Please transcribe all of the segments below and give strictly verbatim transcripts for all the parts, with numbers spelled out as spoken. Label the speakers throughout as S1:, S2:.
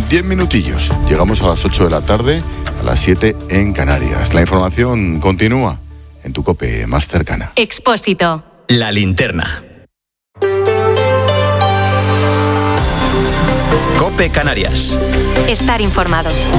S1: diez minutillos. Llegamos a las ocho de la tarde, a las siete en Canarias. La información continúa en tu COPE más cercana.
S2: Expósito.
S3: La linterna. COPE Canarias.
S2: Estar informados.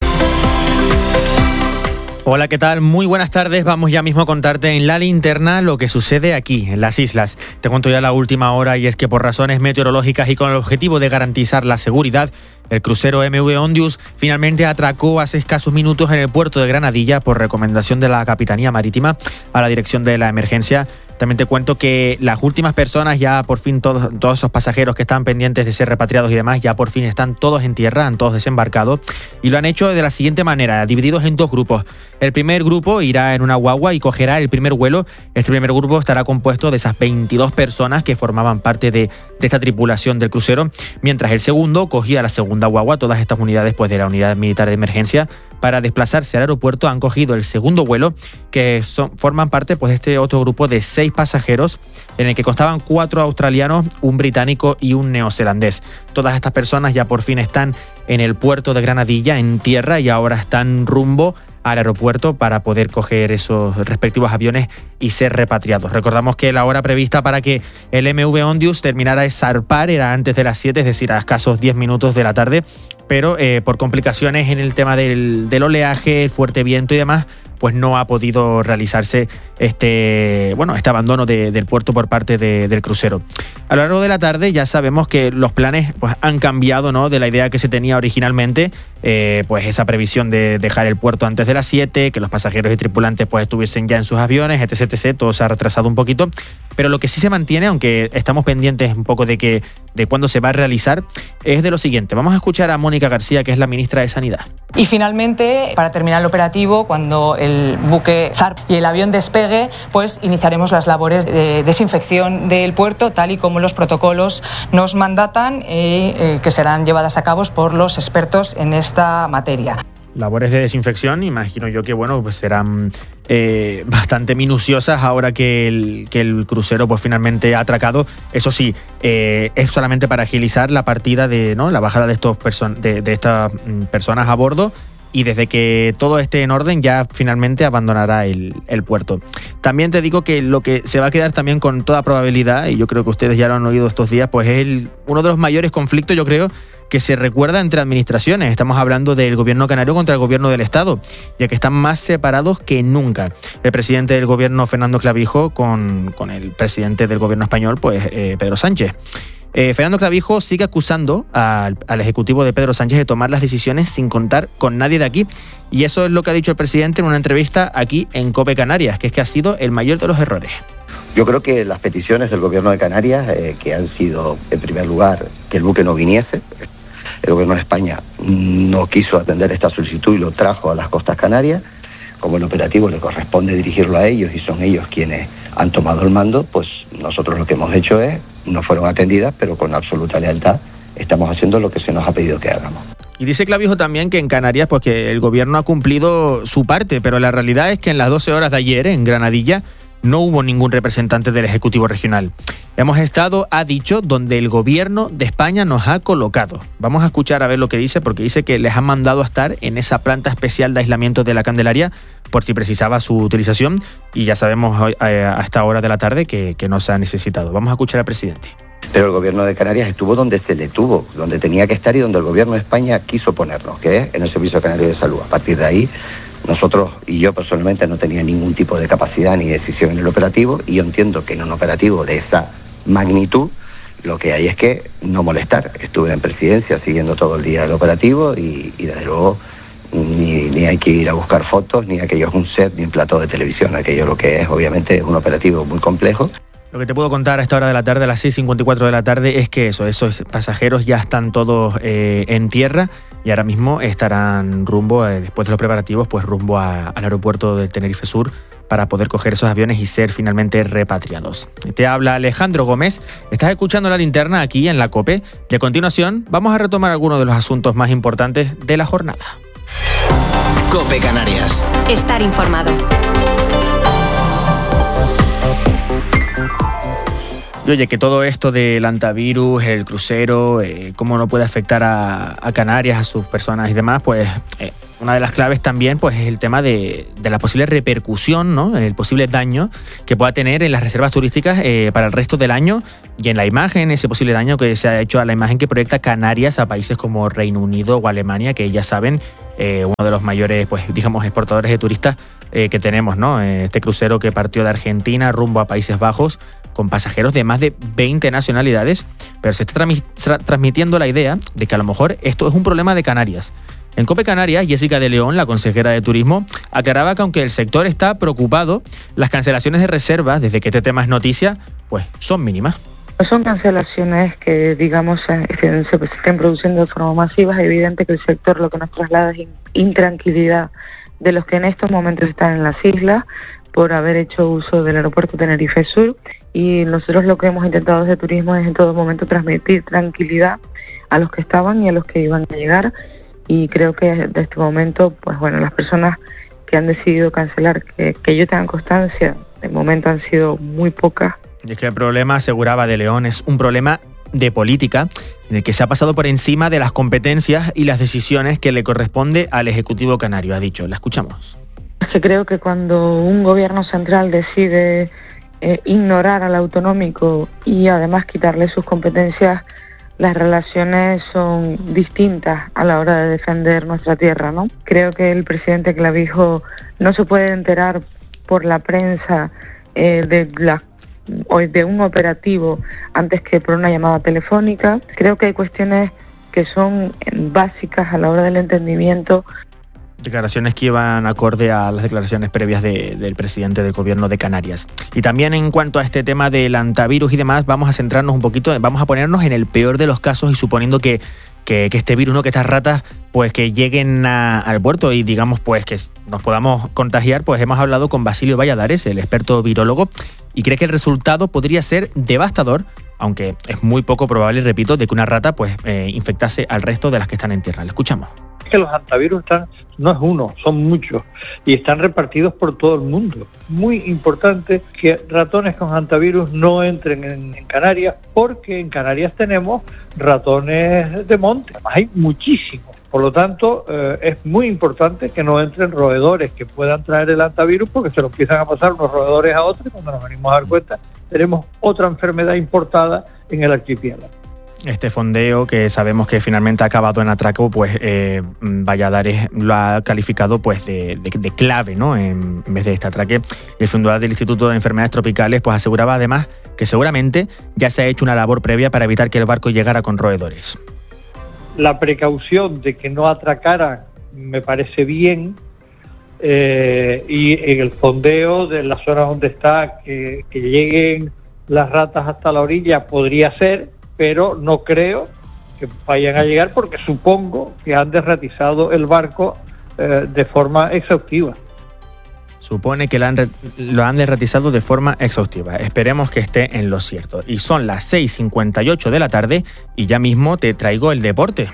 S4: Hola, ¿qué tal? Muy buenas tardes. Vamos ya mismo a contarte en La Linterna lo que sucede aquí, en las islas. Te cuento ya la última hora y es que por razones meteorológicas y con el objetivo de garantizar la seguridad, el crucero M V Ondius finalmente atracó hace escasos minutos en el puerto de Granadilla por recomendación de la Capitanía Marítima a la dirección de la emergencia. También te cuento que las últimas personas, ya por fin todos, todos esos pasajeros que estaban pendientes de ser repatriados y demás, ya por fin están todos en tierra, han todos desembarcado y lo han hecho de la siguiente manera, divididos en dos grupos. El primer grupo irá en una guagua y cogerá el primer vuelo. Este primer grupo estará compuesto de esas veintidós personas que formaban parte de, de esta tripulación del crucero, mientras el segundo cogía la segunda guagua. Todas estas unidades pues, de la unidad militar de emergencia para desplazarse al aeropuerto han cogido el segundo vuelo, que son, forman parte pues, de este otro grupo de seis pasajeros en el que constaban cuatro australianos, un británico y un neozelandés. Todas estas personas ya por fin están en el puerto de Granadilla, en tierra, y ahora están rumbo al aeropuerto para poder coger esos respectivos aviones y ser repatriados. Recordamos que la hora prevista para que el M V Ondius terminara de zarpar era antes de las siete, es decir, a escasos diez minutos de la tarde, pero eh, por complicaciones en el tema del, del oleaje, el fuerte viento y demás, pues no ha podido realizarse este, bueno, este abandono de, del puerto por parte de, del crucero. A lo largo de la tarde ya sabemos que los planes pues, han cambiado, ¿no?, de la idea que se tenía originalmente, eh, pues esa previsión de dejar el puerto antes de las siete, que los pasajeros y tripulantes pues estuviesen ya en sus aviones, etc, etcétera. Todo se ha retrasado un poquito, pero lo que sí se mantiene, aunque estamos pendientes un poco de que de cuándo se va a realizar, es de lo siguiente. Vamos a escuchar a Mónica García, que es la ministra de Sanidad.
S5: Y finalmente, para terminar el operativo, cuando el buque zarpe y el avión despegue, pues iniciaremos las labores de desinfección del puerto, tal y como los protocolos nos mandatan, y eh, que serán llevadas a cabo por los expertos en esta materia.
S4: Labores de desinfección, imagino yo que bueno, pues serán eh, bastante minuciosas ahora que el, que el crucero pues finalmente ha atracado. Eso sí, eh, es solamente para agilizar la partida de, ¿no?, la bajada de estos person- de, de estas personas a bordo, y desde que todo esté en orden ya finalmente abandonará el, el puerto. También te digo que lo que se va a quedar también con toda probabilidad, y yo creo que ustedes ya lo han oído estos días, pues es el, uno de los mayores conflictos, yo creo, que se recuerda entre administraciones. Estamos hablando del gobierno canario contra el gobierno del Estado, ya que están más separados que nunca. El presidente del gobierno, Fernando Clavijo, con, con el presidente del gobierno español, pues eh, Pedro Sánchez. Eh, Fernando Clavijo sigue acusando al, al ejecutivo de Pedro Sánchez de tomar las decisiones sin contar con nadie de aquí, y eso es lo que ha dicho el presidente en una entrevista aquí en COPE Canarias, que es que ha sido el mayor de los errores.
S6: Yo creo que las peticiones del gobierno de Canarias, eh, que han sido, en primer lugar, que el buque no viniese. El gobierno de España no quiso atender esta solicitud y lo trajo a las costas canarias. Como el operativo le corresponde dirigirlo a ellos y son ellos quienes han tomado el mando, pues nosotros lo que hemos hecho es, no fueron atendidas, pero con absoluta lealtad estamos haciendo lo que se nos ha pedido que hagamos.
S4: Y dice Clavijo también que en Canarias pues que el gobierno ha cumplido su parte, pero la realidad es que en las doce horas de ayer en Granadilla no hubo ningún representante del Ejecutivo Regional. Hemos estado, ha dicho, donde el gobierno de España nos ha colocado. Vamos a escuchar a ver lo que dice, porque dice que les han mandado a estar en esa planta especial de aislamiento de la Candelaria por si precisaba su utilización, y ya sabemos hoy, eh, a esta hora de la tarde que, que no se ha necesitado. Vamos a escuchar al presidente.
S6: Pero el gobierno de Canarias estuvo donde se le tuvo, donde tenía que estar y donde el gobierno de España quiso ponernos, que es en el Servicio Canario de Salud. A partir de ahí, nosotros y yo personalmente no tenía ningún tipo de capacidad ni decisión en el operativo, y yo entiendo que en un operativo de esa magnitud lo que hay es que no molestar. Estuve en presidencia siguiendo todo el día el operativo y, y desde luego ni, ni hay que ir a buscar fotos, ni aquello es un set ni un plató de televisión. Aquello lo que es obviamente es un operativo muy complejo.
S4: Lo que te puedo contar a esta hora de la tarde, a las seis cincuenta y cuatro de la tarde, es que eso, esos pasajeros ya están todos eh, en tierra y ahora mismo estarán rumbo, eh, después de los preparativos, pues rumbo a, al aeropuerto de Tenerife Sur para poder coger esos aviones y ser finalmente repatriados. Te habla Alejandro Gómez, estás escuchando La Linterna aquí en la COPE y a continuación vamos a retomar algunos de los asuntos más importantes de la jornada.
S3: COPE Canarias.
S2: Estar informado.
S4: Y oye, que todo esto del antivirus, el crucero, eh, cómo no puede afectar a, a Canarias, a sus personas y demás, pues eh, una de las claves también pues, es el tema de, de la posible repercusión, ¿no? El posible daño que pueda tener en las reservas turísticas eh, para el resto del año y en la imagen, ese posible daño que se ha hecho a la imagen que proyecta Canarias a países como Reino Unido o Alemania, que ya saben, eh, uno de los mayores, pues digamos, exportadores de turistas eh, que tenemos, ¿no? Este crucero que partió de Argentina rumbo a Países Bajos, con pasajeros de más de veinte nacionalidades, pero se está tra- transmitiendo la idea de que a lo mejor esto es un problema de Canarias. En COPE Canarias, Jessica de León, la consejera de Turismo, aclaraba que aunque el sector está preocupado, las cancelaciones de reservas, desde que este tema es noticia, pues son mínimas.
S7: Son cancelaciones que, digamos, se, se estén produciendo de forma masiva. Es evidente que el sector lo que nos traslada es intranquilidad de los que en estos momentos están en las islas por haber hecho uso del aeropuerto Tenerife Sur, y nosotros lo que hemos intentado desde Turismo es en todo momento transmitir tranquilidad a los que estaban y a los que iban a llegar, y creo que de este momento, pues bueno, las personas que han decidido cancelar, que, que yo tenga constancia, de momento han sido muy pocas.
S4: Y es que el problema, aseguraba de León, es un problema de política en el que se ha pasado por encima de las competencias y las decisiones que le corresponde al Ejecutivo canario, ha dicho. La escuchamos.
S7: Es que creo que cuando un gobierno central decide eh, ignorar al autonómico y además quitarle sus competencias, las relaciones son distintas a la hora de defender nuestra tierra, ¿no? Creo que el presidente Clavijo no se puede enterar por la prensa eh, de la o de un operativo antes que por una llamada telefónica. Creo que hay cuestiones que son básicas a la hora del entendimiento.
S4: Declaraciones que iban acorde a las declaraciones previas de, del presidente del gobierno de Canarias. Y también en cuanto a este tema del antivirus y demás, vamos a centrarnos un poquito, vamos a ponernos en el peor de los casos y suponiendo que, que, que este virus, ¿no? que estas ratas, pues que lleguen a, al puerto y digamos pues que nos podamos contagiar, pues hemos hablado con Basilio Valladares, el experto virólogo, y cree que el resultado podría ser devastador, aunque es muy poco probable, repito, de que una rata pues eh, infectase al resto de las que están en tierra. Le escuchamos.
S8: Que los antivirus están, no es uno, son muchos y están repartidos por todo el mundo. Muy importante que ratones con antivirus no entren en, en Canarias, porque en Canarias tenemos ratones de monte, además hay muchísimos. Por lo tanto, eh, es muy importante que no entren roedores que puedan traer el antivirus, porque se lo empiezan a pasar unos roedores a otros y cuando nos venimos a dar cuenta tenemos otra enfermedad importada en el archipiélago.
S4: Este fondeo, que sabemos que finalmente ha acabado en atraco, pues eh, Valladares lo ha calificado pues de, de, de clave, ¿no? En, en vez de este atraque. El fundador del Instituto de Enfermedades Tropicales pues aseguraba además que seguramente ya se ha hecho una labor previa para evitar que el barco llegara con roedores.
S8: La precaución de que no atracara me parece bien, eh, y en el fondeo de la zona donde está, que, que lleguen las ratas hasta la orilla podría ser, pero no creo que vayan a llegar porque supongo que han derratizado el barco eh, de forma exhaustiva.
S4: Supone que lo han, lo han derratizado de forma exhaustiva. Esperemos que esté en lo cierto. Y son las seis cincuenta y ocho de la tarde y ya mismo te traigo el deporte.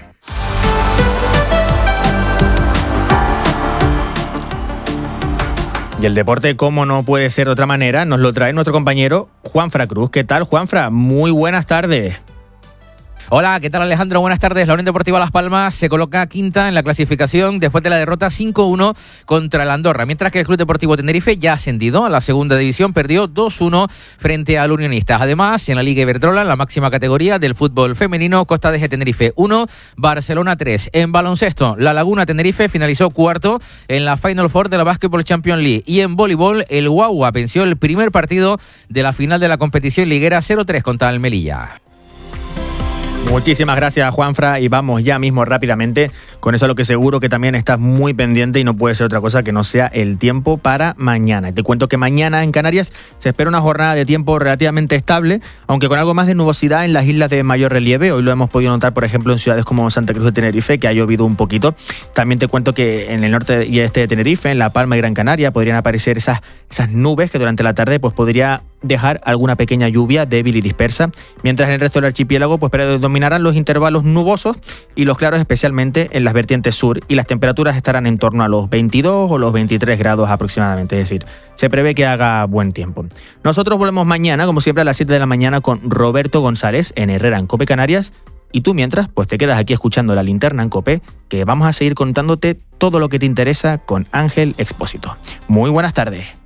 S4: Y el deporte, como no puede ser de otra manera, nos lo trae nuestro compañero Juanfra Cruz. ¿Qué tal, Juanfra? Muy buenas tardes.
S9: Hola, ¿qué tal, Alejandro? Buenas tardes. La Unión Deportiva Las Palmas se coloca quinta en la clasificación después de la derrota cinco uno contra el Andorra, mientras que el Club Deportivo Tenerife ya ascendido a la segunda división, perdió dos uno frente al Unionistas. Además, en la Liga Iberdrola, en la máxima categoría del fútbol femenino, Costa de Tenerife uno, Barcelona tres. En baloncesto, La Laguna Tenerife finalizó cuarto en la Final Four de la Basketball Champions League. Y en voleibol, el Guagua venció el primer partido de la final de la competición liguera cero tres contra el Melilla.
S4: Muchísimas gracias, Juanfra, y vamos ya mismo rápidamente con eso a lo que seguro que también estás muy pendiente y no puede ser otra cosa que no sea el tiempo para mañana. Te cuento que mañana en Canarias se espera una jornada de tiempo relativamente estable, aunque con algo más de nubosidad en las islas de mayor relieve. Hoy lo hemos podido notar, por ejemplo, en ciudades como Santa Cruz de Tenerife, que ha llovido un poquito. También te cuento que en el norte y este de Tenerife, en La Palma y Gran Canaria, podrían aparecer esas, esas nubes que durante la tarde pues podría dejar alguna pequeña lluvia débil y dispersa, mientras en el resto del archipiélago pues predominarán los intervalos nubosos y los claros, especialmente en las vertientes sur, y las temperaturas estarán en torno a los veintidós o los veintitrés grados aproximadamente, es decir, se prevé que haga buen tiempo. Nosotros volvemos mañana, como siempre, a las siete de la mañana con Roberto González en Herrera en COPE Canarias, y tú mientras pues te quedas aquí escuchando La Linterna en COPE, que vamos a seguir contándote todo lo que te interesa con Ángel Expósito. Muy buenas tardes.